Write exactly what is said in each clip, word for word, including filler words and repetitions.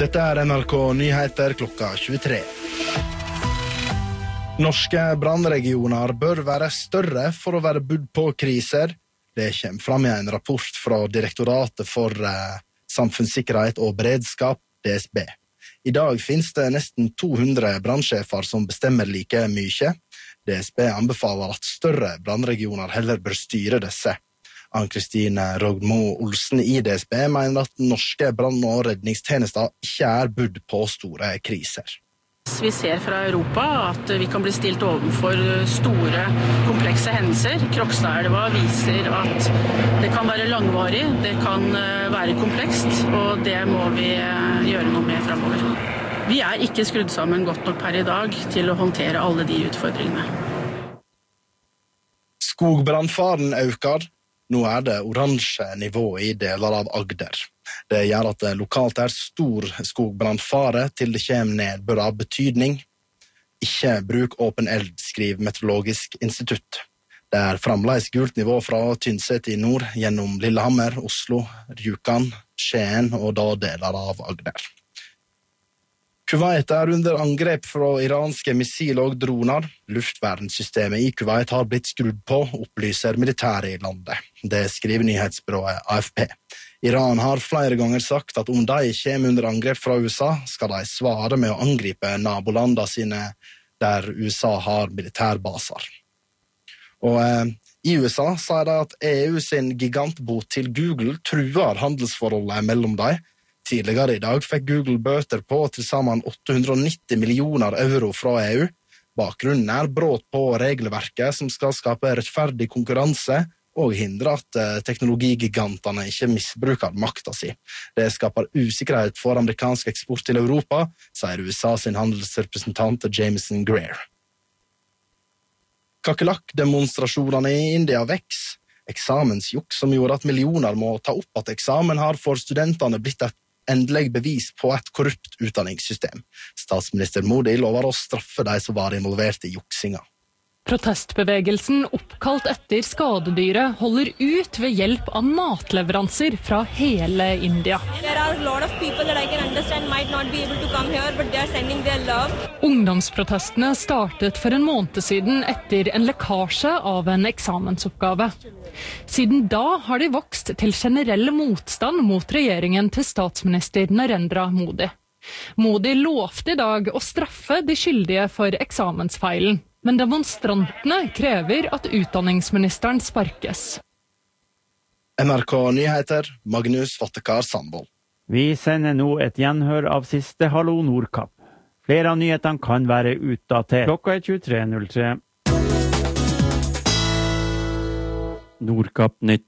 Dette er N R K Nyheter klokka tjuetre. Norske brannregioner bør være større for å være budd på kriser. Det kommer fram i en rapport fra Direktoratet for eh, samfunnssikkerhet og beredskap, D S B. I dag finnes det nesten to hundre brannsjefer som bestemmer like mye. D S B anbefaler at større brannregioner heller bør styre disse. Ann-Kristine Rogmo Olsen i D S B mener at norske brann- og redningstjenester ikke er budd på store kriser. Vi ser fra Europa at vi kan bli stilt overfor store, komplekse hendelser. Krokstadelva viser at det kan være langvarig, det kan være komplekst, og det må vi gjøre noe med fremover. Vi er ikke skrudd sammen godt nok per i dag til å håndtere alle de utfordringene. Skogbrannfaren øker. Nå er det oransje nivå i deler av Agder. Det gjør at det lokalt er stor skogbrannfare til det kommer nedbør av betydning. Ikke bruk åpen eld, skriver Meteorologisk institutt. Det er fremdeles gult nivå fra Tynset i nord, gjennom Lillehammer, Oslo, Rjukan, Skien og da deler av Agder. Kuwait er under angrep fra iranske missil og droner. Luftvernsystemet i Kuwait har blitt skrudd på, opplyser militæret i landet. Det skriver nyhetsbyrået A F P. Iran har flere ganger sagt at om de kommer under angrep fra U S A, skal de svare med å angripe nabolandene sine der U S A har militærbaser. Og eh, i U S A sier de at E U sin gigantbot til Google truer handelsforholdet mellom dem. Tidligere i dag fikk Google bøter på til sammen åtte hundre og nitti millioner euro fra E U. Bakgrunnen er brudd på regelverket som skal skape rettferdig konkurranse og hindre at teknologigigantene ikke misbruker makta si. Det skaper usikkerhet for amerikansk eksport til Europa, sier U S A sin handelsrepresentant Jameson Greer. Kakerlakk-demonstrasjonene i India veks. Eksamensjuks som gjorde at millioner må ta opp at eksamen har for studentene blitt et endelig bevis på et korrupt utdanningssystem. Statsminister Modi lover å straffe de som var involvert i juksinga. Protestbevegelsen oppkalt etter skadedyret holder ut ved hjelp av matleveranser fra hele India. Ungdomsprotestene startet for en måned siden etter en lekkasje av en eksamensoppgave. Siden da har de vokst til generell motstand mot regjeringen til statsminister Narendra Modi. Modi lovte i dag å straffe de skyldige for eksamensfeilen. Men demonstrantene krever at utdanningsministeren sparkes. N R K Nyheter, Magnus Vattekar Sandvold. Vi sender nå et gjenhør av siste Hallo Nordkapp. Flere av nyhetene kan være utdatert. Klokka er tjuetre null tre. Nordkapp nytt.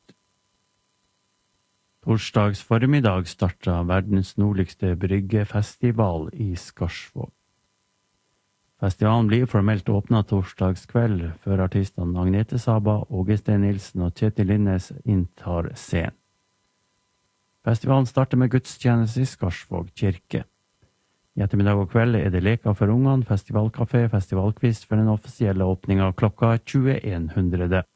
Torsdags formiddag startet verdens nordligste bryggefestival i Skarsvåg. Festivalen blir formelt åpnet torsdagskveld, før artistene Agnete Saba, Åge Steen Nilsen og Kjetil Linnes inntar scenen. Festivalen starter med gudstjeneste i Skarsvåg kirke. I ettermiddag og kveld er det leker for ungene, festivalkafé, festivalkvist for den offisielle åpningen klokka tjueen hundre.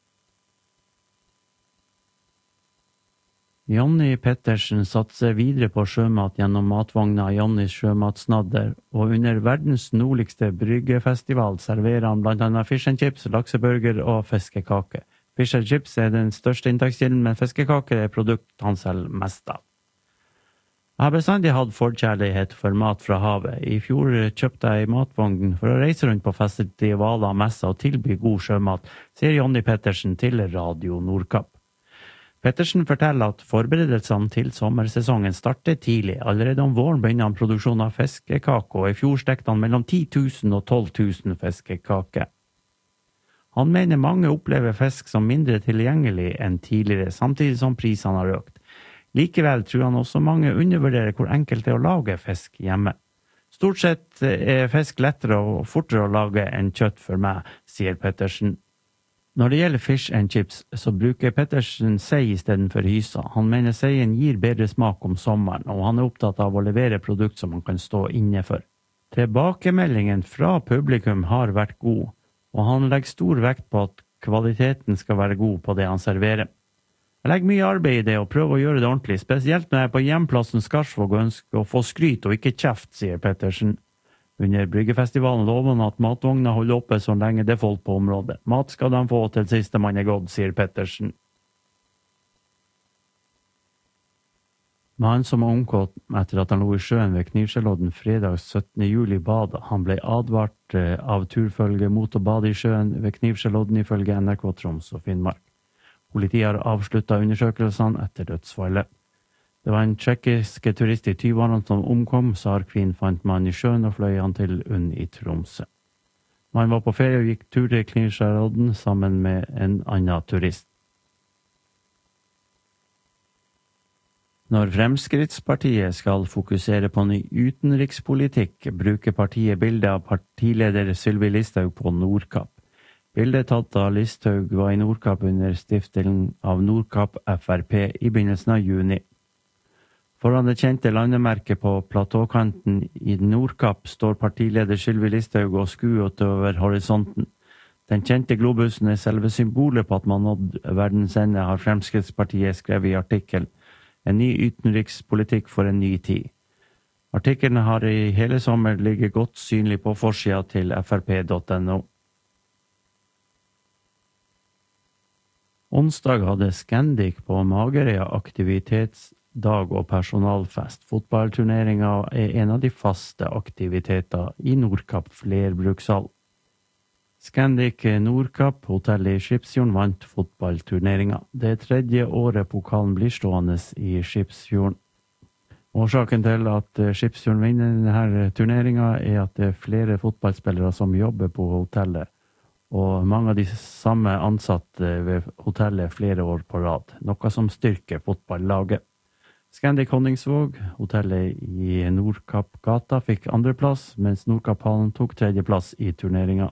Jonny Pettersen satser videre på sjømat gjennom matvogna Jonnys sjømatsnadder, og under verdens nordligste bryggefestival serverer han blant annet fish and chips, lakseburger og fiskekake. Fish and chips er den største inntakskilden, men fiskekake er produkt han selger mest av. Jeg har bestandig hatt forkjærlighet for mat fra havet. I fjor kjøpte jeg matvogn for å reise rundt på festivaler, messer og tilby god sjømat, sier Jonny Pettersen til Radio Nordkapp. Pettersen forteller at forberedelsene til sommersesongen starter tidlig. Allerede om våren begynner han produksjon av fiskekake, og i fjor stekte han mellom ti tusen og tolv tusen fiskekake. Han mener mange opplever fisk som mindre tilgjengelig enn tidligere, samtidig som prisene har økt. Likevel tror han også mange undervurderer hvor enkelt det er å lage fisk hjemme. Stort sett er fisk lettere og fortere å lage enn kjøtt for meg, sier Pettersen. Når det gjelder fish and chips, så bruker Pettersen sei i stedet for hysa. Han mener seien gir bedre smak om sommeren, og han er opptatt av å levere produkt som han kan stå inne for. Tilbakemeldingen fra publikum har vært god, og han legger stor vekt på at kvaliteten skal være god på det han serverer. Jeg legger mye arbeid i det og prøver å gjøre det ordentlig, spesielt når jeg er på hjemplassen Skarsvåg og ønsker å få skryt og ikke kjeft, sier Pettersen. Under Bryggefestivalen lover han at matvogna holder oppe så lenge det er folk på området. Mat skal de få til siste mann er gått, sier Pettersen. Mannen som var omkommet etter at han lå i sjøen ved Knivskjellodden fredag syttende juli bada. Han ble advart av turfølge mot å bade i sjøen ved Knivskjellodden ifølge N R K Troms og Finnmark. Politiet har avsluttet undersøkelsene etter dødsfallet. Det var en tsjekkisk turist i tyverne som omkom, SAR Queen fant mannen i sjøen og fløy han til Unn i Tromsø. Mannen var på ferie og gikk tur til Knivskjellodden sammen med en annen turist. Når Fremskrittspartiet skal fokusere på ny utenrikspolitikk, bruker partiet bildet av partileder Sylvi Listhaug på Nordkapp. Bildet tatt av Listhaug var i Nordkapp under stiftelen av Nordkapp F R P i begynnelsen av juni. Foran det kjente landemerket på platåkanten i Nordkapp står partileder Sylvi Listhaug og skuer utover horisonten. Den kjente globusen er selve symbolet på at man nådde verdens ende, har Fremskrittspartiet skrevet i artikkel. En ny utenrikspolitikk for en ny tid. Artikkelen har i hele sommer ligget godt synlig på forsida til f r p punktum n o. Onsdag hadde Scandic på Magerøya aktivitetsdag og personalfest. Fotballturneringa er en av de faste aktiviteter i Nordkapp flerbrukshall. Scandic Nordkapp, hotellet i Skipsfjorden, vant fotballturneringa. Det er tredje året pokalen blir stående i Skipsfjorden. Årsaken til at Skipsfjorden vinner denne turneringa er at det er flere fotballspillere som jobber på hotellet, og mange av de samme ansatte ved hotellet flere år på rad, noe som styrker fotballaget. Scandic Honningsvåg, hotellet i Nordkappgata, fikk andreplass, mens Nordkapphallen tok tredjeplass i turneringa.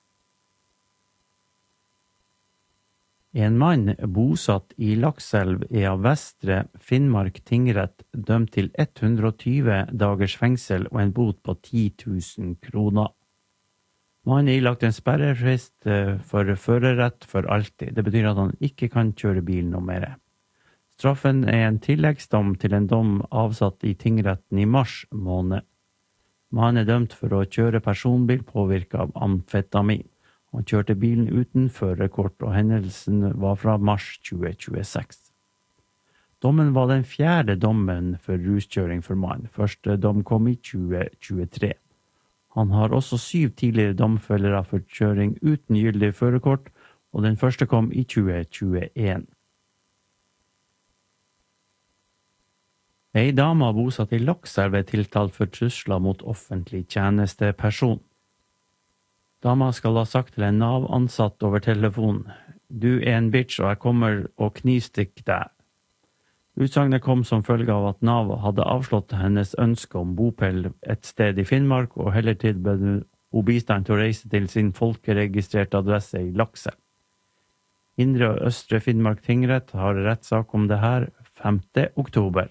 En mann bosatt i Lakselv er av Vestre Finnmark tingrett dømt til hundre og tjue dagers fengsel og en bot på ti tusen kroner. Mannen er ilagt en sperrefrist for førerrett for alltid. Det betyr at han ikke kan kjøre bil noe mer. Straffen er en tilleggsdom til en dom avsatt i tingretten i mars måned. Mannen er dømt for å kjøre personbil påvirket av amfetamin. Han kjørte bilen uten førerkort, og hendelsen var fra mars tjue tjueseks. Dommen var den fjerde dommen for ruskjøring for mannen. Første dom kom i tjue tjuetre. Han har også syv tidligere domfellere for kjøring uten gyldig førerkort, og den første kom i tjue tjueen. Ei dame bosatt i Lakselv er tiltalt for trusler mot offentlig tjenesteperson. Dama skal ha sagt til en Nav-ansatt over telefonen: «Du er en bitch, og jeg kommer og knivstikker deg.» Utsagnet kom som følge av at Nav hadde avslått hennes ønske om bopel et sted i Finnmark, og heller tilbød hun bistand til å reise til sin folkeregistrerte adresse i Lakselv. Indre og Østre Finnmark tingrett har rettssak om det her femte oktober.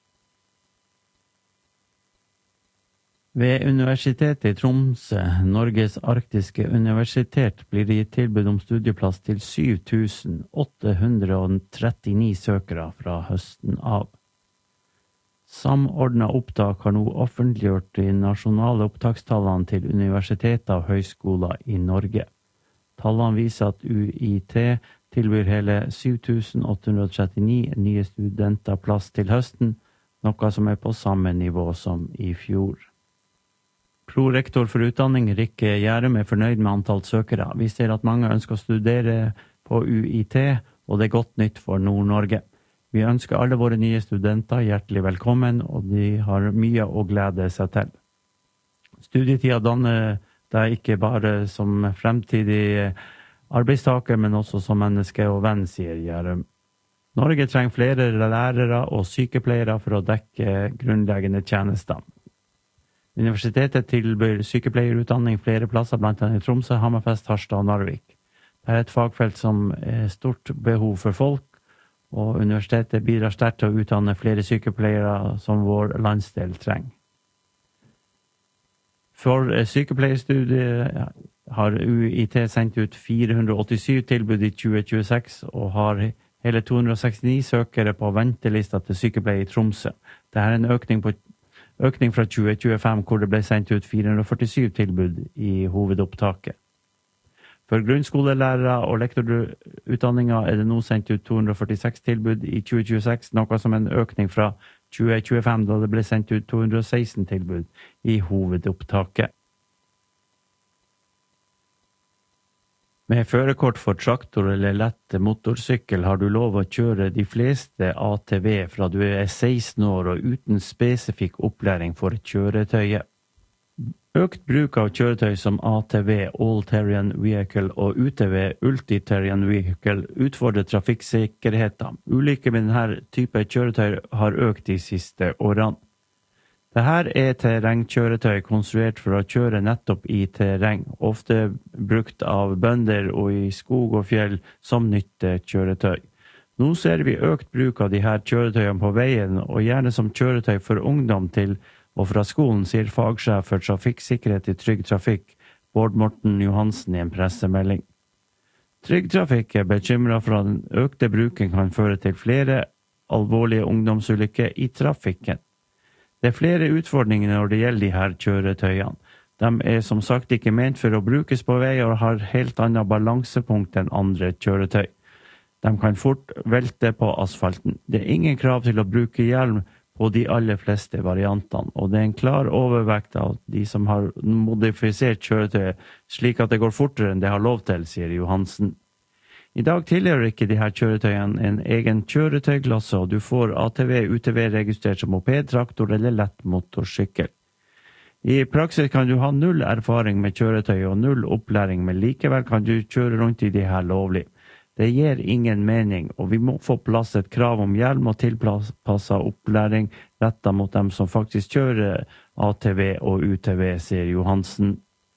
Ved Universitetet i Tromsø, Norges arktiske universitet, blir det gitt tilbud om studieplass til syv tusen åtte hundre trettini søkere fra høsten av. Samordnet opptak har nå offentliggjort de nasjonale opptakstallene til universiteter og høyskoler i Norge. Tallene viser at U I T tilbyr hele syv tusen åtte hundre trettini nye studenter plass til høsten, noe som er på samme nivå som i fjor. Prorektor for utdanning, Rikke Gjærum, er fornøyd med antall søkere. Vi ser at mange ønsker å studere på U I T, og det er godt nytt for Nord-Norge. Vi ønsker alle våre nye studenter hjertelig velkommen, og de har mye å glede seg til. Studietida danner deg ikke bare som fremtidig arbeidstaker, men også som menneske og venn, sier Gjærum. Norge trenger flere lærere og sykepleiere for å dekke grunnleggende tjenester. Universitetet tilbyr sykepleierutdanning flere plasser, blant annet i Tromsø, Hammerfest, Harstad og Narvik. Det er et fagfelt som er stort behov for folk, og universitetet bidrar sterkt til å utdanne flere sykepleiere som vår landsdel trenger. For sykepleierstudiet har U I T sendt ut fire hundre åttisyv tilbud i tjue tjueseks, og har hele to hundre sekstini søkere på ventelista til sykepleie i Tromsø. Dette er en økning, på, økning fra tjue tjuefem, hvor det ble sendt ut fire hundre førtisju tilbud i hovedopptaket. For grunnskolelærere og lektorutdanninger er det nå sendt ut to hundre førtiseks tilbud i tjue tjueseks, noe som en økning fra tjue tjuefem, da det ble sendt ut to hundre seksten tilbud i hovedopptaket. Med førerkort for traktor eller lett motorsykkel har du lov å kjøre de fleste A T V fra du er seksten år og uten spesifikk opplæring for kjøretøyet. Økt bruk av kjøretøy som A T V, All Terrain Vehicle og U T V, Ulti Terrain Vehicle, utfordrer trafikksikkerheten. Ulykker med denne type kjøretøy har økt de siste årene. Dette er terrengkjøretøy konstruert for å kjøre nettopp i terreng, ofte brukt av bønder og i skog og fjell som nyttekjøretøy. Nå ser vi økt bruk av de her kjøretøyene på veien, og gjerne som kjøretøy for ungdom til og fra skolen, sier fagsjef for trafikksikkerhet i Trygg Trafikk, Bård Morten Johansen i en pressemelding. Trygg Trafikk er bekymret for at den økte bruken kan føre til flere alvorlige ungdomsulykker i trafikken. Det er flere utfordringer når det gjelder de her kjøretøyene. De er som sagt ikke ment for å brukes på vei og har helt annet balansepunkt enn andre kjøretøy. De kan fort velte på asfalten. Det er ingen krav til å bruke hjelm på de aller fleste variantene, og det er en klar overvekt av de som har modifisert kjøretøyet slik at det går fortere enn det har lov til, sier Johansen. I dag tilhører ikke de her kjøretøyene en egen kjøretøyklasse, og du får A T V, U T V registrert som moped, traktor eller lett motorsykkel. I praksis kan du ha null erfaring med kjøretøy og null opplæring, men likevel kan du kjøre rundt i de her lovlig. Det gir ingen mening, og vi må få plass et krav om hjelm og tilpasset opplæring rettet mot dem som faktisk kjører A T V og U T V, sier Johansen.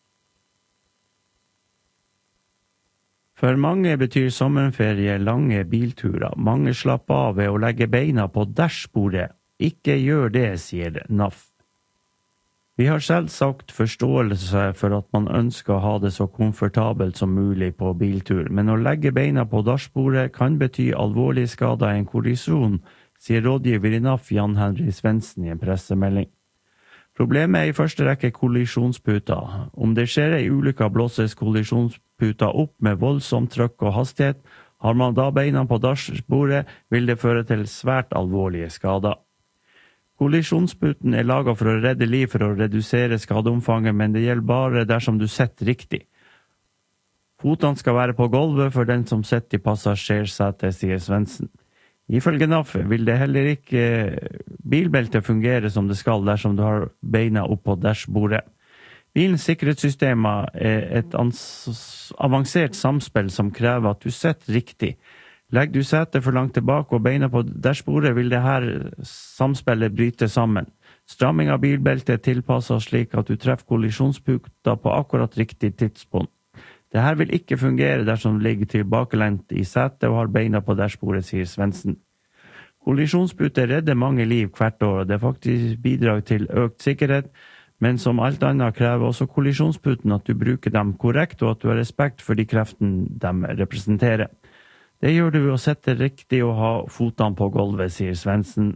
For mange betyr sommerferie lange bilturer. Mange slapper av ved å legge beina på dashbordet. Ikke gjør det, sier N A F. Vi har selvsagt forståelse for at man ønsker å ha det så komfortabelt som mulig på biltur, men å legge beina på dashbordet kan bety alvorlige skader i en kollisjon, sier rådgiver i N A F Jan Henry Svendsen i en pressemelding. Problemet er i første rekke kollisjonsputa. Om det skjer en ulykke blåses kollisjonsputa opp med voldsom trykk og hastighet. Har man da beina på dashbordet, vil det føre til svært alvorlige skader. Kollisjonsputen er laget for å redde liv for å redusere skadeomfanget, men det gjelder bare dersom du sitter riktig. Fotene skal være på gulvet for den som sitter i passasjersetet, sier Svendsen. Ifølge N A F vil det heller ikke bilbeltet fungere som det skal dersom du har beina opp på dashbordet. Bilens sikkerhetssystemer er et avansert samspill som krever at du sitter riktig. Legger du setet for langt tilbake og beina på dashbordet, vil det her samspillet bryte sammen. Stramming av bilbeltet er tilpasset slik at du treffer kollisjonsputa på akkurat riktig tidspunkt. Dette vil ikke fungere dersom du ligger tilbakelent i setet og har beina på dashbordet, sier Svendsen. Kollisjonsputer redder mange liv hvert år, og det er faktisk bidrag til økt sikkerhet, men som alt annet krever også kollisjonsputen at du bruker dem korrekt, og at du har respekt for de kreftene de representerer. Det gjør du ved å sette riktig og ha fotene på gulvet, sier Svendsen.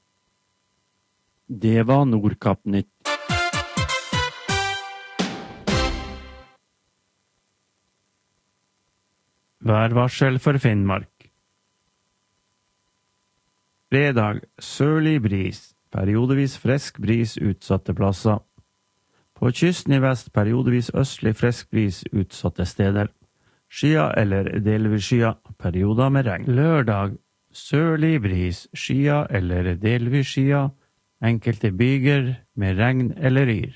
Det var Nordkapp Nytt. Værvarsel for Finnmark. Fredag, sørlig bris, periodevis frisk bris utsatte plasser. På kysten i vest, periodevis østlig frisk bris utsatte steder. Skya eller delvis skya, perioder med regn. Lørdag, sørlig bris, skya eller delvis skya, enkelte byger med regn eller yr.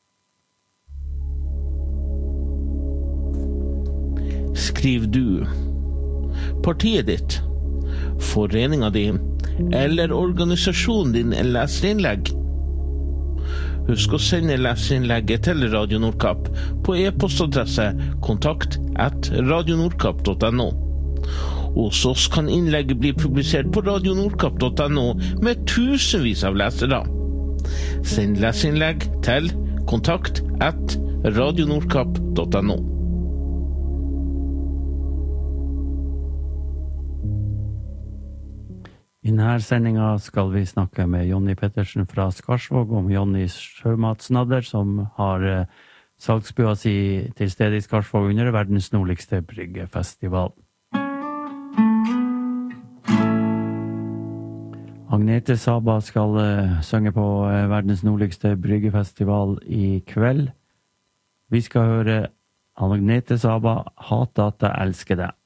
Skriv du, partiet ditt, foreninga di eller organisasjonen din en leserinnlegg. Husk å sende leserinnlegget til Radio Nordkapp på e-postadresse kontakt at radionordkapp punktum no. Hos oss kan innlegget bli publisert på radionordkapp punktum no med tusenvis av lesere. Send leserinnlegg til kontakt at radionordkapp punktum no. I denne sendinga skal vi snakke med Jonny Pettersen fra Skarsvåg om Jonnys sjømatsnadder, som har eh, salgsbua si til stede i Skarsvåg under verdens nordligste bryggefestival. Agnete Saba skal uh, synge på uh, verdens nordligste bryggefestival i kveld. Vi skal høre Agnete Saba, «Hate at jeg elsker deg».